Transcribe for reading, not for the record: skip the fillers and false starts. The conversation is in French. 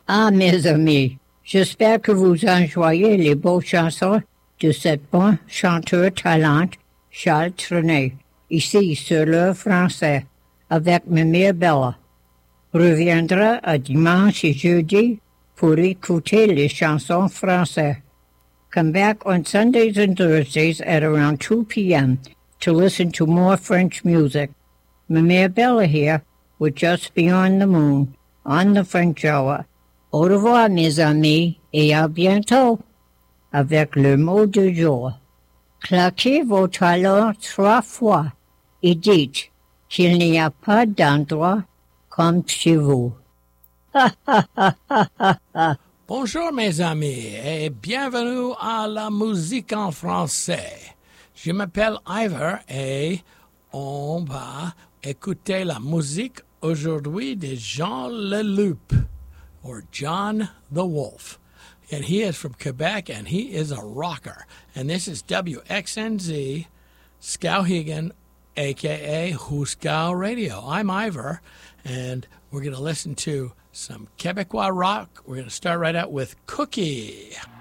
Ah, mes amis, j'espère que vous enjoyez les beaux chansons de cet bon chanteur talent, Charles Trenet, ici sur l'heure français, avec Mimir Bella. Reviendra à dimanche et jeudi pour écouter les chansons françaises. Come back on Sundays and Thursdays at around 2 p.m. to listen to more French music. Mimir Bella here with Just Beyond the Moon on the French Hour. Au revoir, mes amis, et à bientôt. Avec le mot du jour. Claquez vos talons 3 fois et dites qu'il n'y a pas d'endroit comme chez vous. Bonjour mes amis et bienvenue à la musique en français. Je m'appelle Ivor et on va écouter la musique aujourd'hui de Jean Leloup, or John the Wolf. And he is from Quebec and he is a rocker. And this is WXNZ Skowhegan, a.k.a. Huskow Radio. I'm Ivor, and we're going to listen to some Quebecois rock. We're going to start right out with Cookie.